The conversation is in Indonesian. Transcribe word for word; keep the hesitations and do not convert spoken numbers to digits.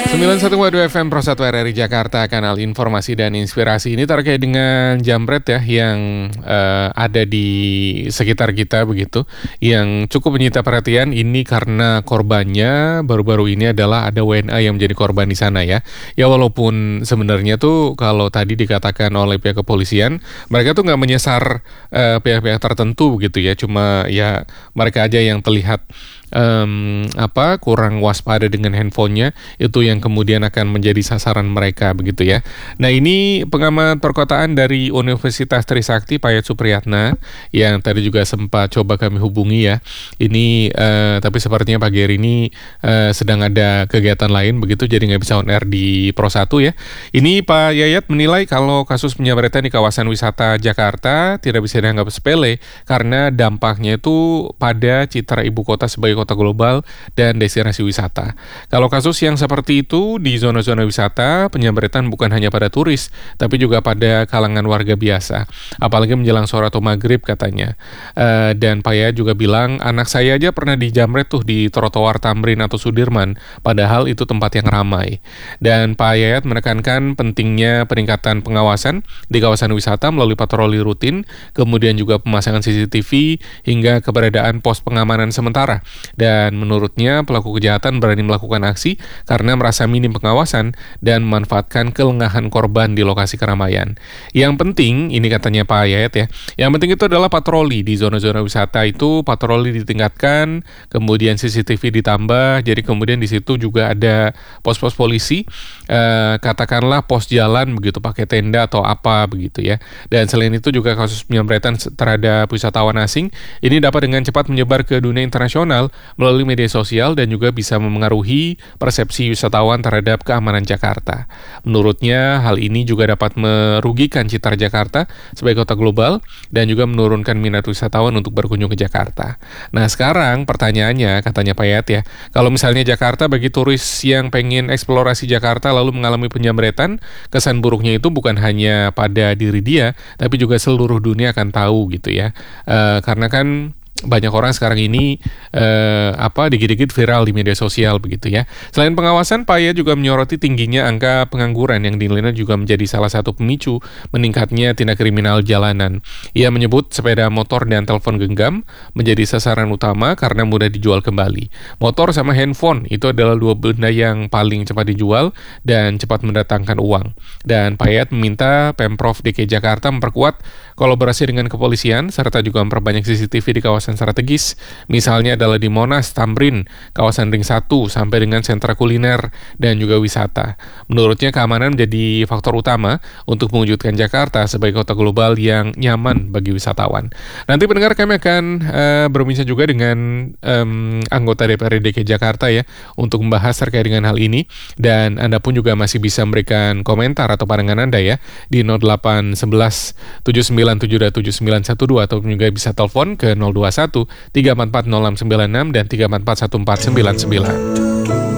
sembilan satu koma dua F M Pro satu R R I Jakarta, kanal informasi dan inspirasi. Ini terkait dengan jambret ya yang uh, ada di sekitar kita begitu, yang cukup menyita perhatian. Ini karena korbannya baru-baru ini adalah ada W N A yang menjadi korban di sana ya. Ya walaupun sebenarnya tuh kalau tadi dikatakan oleh pihak kepolisian, mereka tuh nggak menyasar uh, pihak-pihak tertentu begitu ya. Cuma ya mereka aja yang terlihat Um, apa kurang waspada dengan handphonenya, itu yang kemudian akan menjadi sasaran mereka begitu ya. Nah ini pengamat perkotaan dari Universitas Trisakti, Pak Yayat Supriyatna, yang tadi juga sempat coba kami hubungi ya. Ini uh, tapi sepertinya pagi hari ini uh, sedang ada kegiatan lain begitu, jadi nggak bisa on air di Pro satu ya. Ini Pak Yayat menilai kalau kasus penyambretan di kawasan wisata Jakarta tidak bisa dianggap sepele karena dampaknya itu pada citra ibu kota sebagai kota global dan destinasi wisata. Kalau kasus yang seperti itu di zona-zona wisata, penyambretan bukan hanya pada turis, tapi juga pada kalangan warga biasa. Apalagi menjelang sore atau maghrib katanya. Uh, dan Pak Yayat juga bilang, anak saya aja pernah dijamret tuh di trotoar Tamrin atau Sudirman, padahal itu tempat yang ramai. Dan Pak Yayat menekankan pentingnya peningkatan pengawasan di kawasan wisata melalui patroli rutin, kemudian juga pemasangan C C T V, hingga keberadaan pos pengamanan sementara. Dan menurutnya pelaku kejahatan berani melakukan aksi karena merasa minim pengawasan dan memanfaatkan kelengahan korban di lokasi keramaian. Yang penting, ini katanya Pak Yayat ya, yang penting itu adalah patroli di zona-zona wisata itu, patroli ditingkatkan, kemudian C C T V ditambah, jadi kemudian di situ juga ada pos-pos polisi, eh, katakanlah pos jalan begitu, pakai tenda atau apa begitu ya. Dan selain itu juga kasus penyambretan terhadap wisatawan asing ini dapat dengan cepat menyebar ke dunia internasional melalui media sosial dan juga bisa memengaruhi persepsi wisatawan terhadap keamanan Jakarta. Menurutnya, hal ini juga dapat merugikan citra Jakarta sebagai kota global dan juga menurunkan minat wisatawan untuk berkunjung ke Jakarta. Nah, sekarang pertanyaannya, katanya Pak Yayat ya, kalau misalnya Jakarta bagi turis yang pengen eksplorasi Jakarta lalu mengalami penyambretan, kesan buruknya itu bukan hanya pada diri dia, tapi juga seluruh dunia akan tahu gitu ya. E, karena kan banyak orang sekarang ini eh, apa dikit-dikit viral di media sosial begitu ya. Selain pengawasan, Pak Yayat juga menyoroti tingginya angka pengangguran yang dinilai juga menjadi salah satu pemicu meningkatnya tindak kriminal jalanan. Ia menyebut sepeda motor dan telepon genggam menjadi sasaran utama karena mudah dijual kembali. Motor sama handphone itu adalah dua benda yang paling cepat dijual dan cepat mendatangkan uang. Dan Pak Yayat meminta Pemprov D K I Jakarta memperkuat kolaborasi dengan kepolisian serta juga memperbanyak C C T V di kawasan strategis, misalnya adalah di Monas, Tamrin, kawasan Ring satu, sampai dengan sentra kuliner dan juga wisata. Menurutnya keamanan menjadi faktor utama untuk mewujudkan Jakarta sebagai kota global yang nyaman bagi wisatawan. Nanti pendengar, kami akan uh, berbincang juga dengan um, anggota D P R D D K I Jakarta ya, untuk membahas terkait dengan hal ini, dan Anda pun juga masih bisa memberikan komentar atau pandangan Anda ya di nol delapan satu satu tujuh sembilan tujuh dua tujuh sembilan satu dua, atau juga bisa telepon ke nol dua satu tiga empat empat nol enam sembilan enam dan tiga empat empat satu empat sembilan sembilan.